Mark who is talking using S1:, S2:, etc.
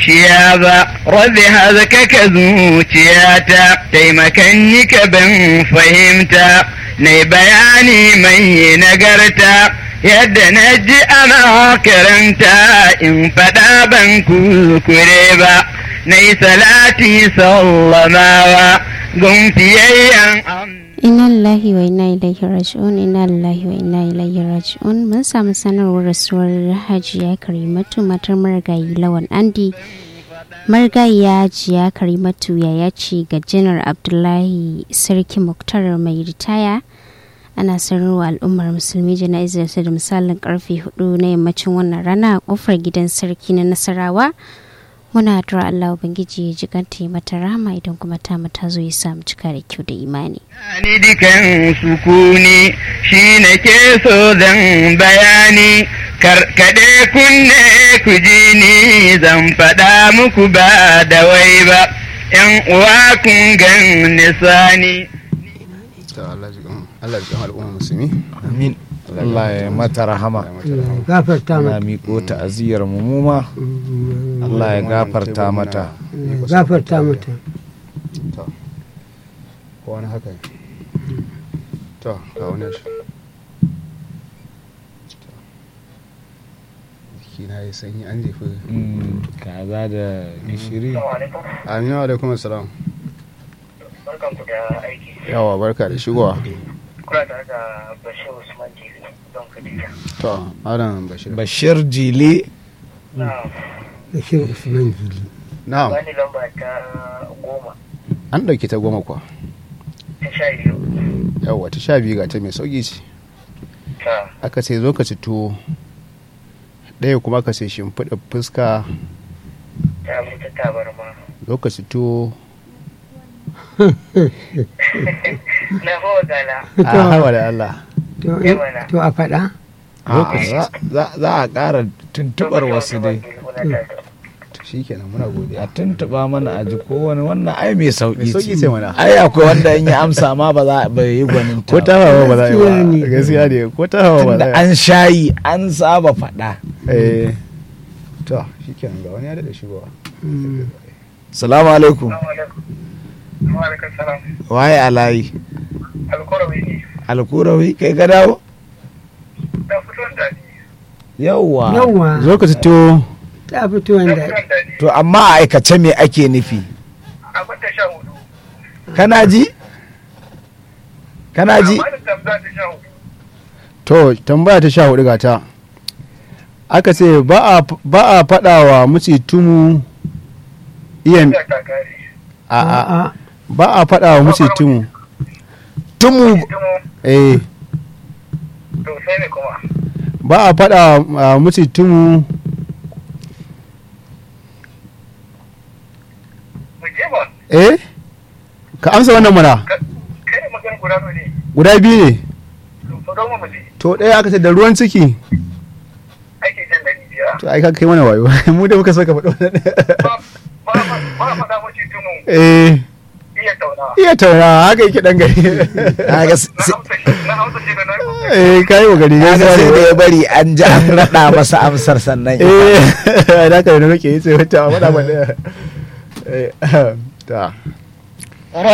S1: ciya ba, rabbi hazaka zuciyata, taimakanni ka ban fahimta, na bayani mai nagarta, yadda na ji ana karanta in faɗa ban kuskure ba, na yi salati sallamawa, gumfiyayyen
S2: Inna lillahi wa inna ilaihi raji'un, inna lillahi wa inna ilaihi raji'un. Mun samu sanarwar rasuwar Hajiya Karimatu matar marigayi Lawan Andi. Marigayiya Hajiya Karimatu yaya ce ga Janar Abdullahi Sarki Muktar mai ritaya. Ana sanarwa al'ummar musulmi jana'izar da misalin karfe 4 na yammacin wannan rana a kofar gidan sarki na Nasarawa. Muna addu'ar Allah Ubangiji ya jiganta mata rahama idan kuma ta mata zo ya samu cika da kyau da imani.
S1: Ni dukan sukuni shi nake so zan bayani, karkade kunne ku ji ni zan faɗa muku ba da wai ba, ‘yan uwa kun gan nisani.
S3: Allah ya al'umma musulmi.
S4: Amin. Allah ya mata rahama.
S5: Gafarta mata.
S4: Na miƙo ta'aziyar mu ma. Allah ya gafarta mata.
S5: Gafarta mata.
S3: To. Ko wani haka. To, ga wani shi. Kina yi sanyi an jefi.
S4: Kaza da gishiri.
S3: Aminu alaikum assalam.
S6: Barkanku da aiki.
S3: Yawa barka da shigowa.
S6: Kula tare da Bashir Usman Jili don Khadija.
S3: To, Malam Bashir.
S4: Bashir Jili.
S5: Bashir Usman Jili.
S3: Na'am.
S6: Bani lamba ta 10.
S3: An ɗauki ta 10 kuwa.
S6: Ta 12.
S3: Yawa ta 12 ga ta mai sauki ce.
S6: Ta.
S3: Aka ce zo ka ci tuwo. Ɗaya kuma ka ce shimfiɗa fuska.
S6: Ta fita tabarma.
S3: Zo ka ci tuwo.
S6: Na hawa gala.
S3: A hawa da Allah.
S5: To a faɗa?
S4: Za a ƙara tuntuɓar wasu dai.
S3: Shi kenan muna godiya.
S4: A tuntuɓa mana a ji kowane wannan ai mai sauƙi
S3: ce mana.
S4: Ai akwai wanda in yi amsa ma ba za a yi gwanin ta.
S3: Ko ta hawa ba za a yi ba. Gaskiya ne ko ta hawa ba za a yi.
S4: An shayi an saba faɗa.
S3: To shi kenan ga wani ya daɗa shigowa.
S4: Salamu alaikum.
S6: Ma'alaikar salam.
S4: Waye alayi?
S6: Alkurawi ne.
S4: Alkurawi kai ga dawo?
S6: Ta fito da ni.
S4: Yawwa.
S3: Zo ka fito.
S5: Ta fito wanda.
S4: To amma a aikace me ake nufi?
S6: Abin ta 14.
S4: Kana ji?
S6: Amma da tambaya ta 14.
S3: To tambaya ta 14 ga ta. Aka ce ba a faɗa wa muci tumu iyan. A'a. Ba a faɗa wa muci tumu.
S4: Tumu.
S6: To sai ne kuma.
S3: Ba a faɗa wa muci tumu. Ka amsa wannan mana.
S6: Kai ne magana guda ne.
S3: Guda biyu ne.
S6: To don mu je.
S3: To ɗaya aka ce da ruwan ciki.
S6: Ake jan da biya.
S3: To ai ka kai mana wayo. Mu da muka saka faɗo wannan.
S6: Ba faɗa mace tumu.
S3: Iya tauna haka yake dan gari.
S6: Na hausa ce da na
S3: kai wa gari gaskiya
S4: sai da ya bari an ji an raɗa masa amsar sannan.
S3: Da ka da nake yi sai wata faɗa ba. Ta.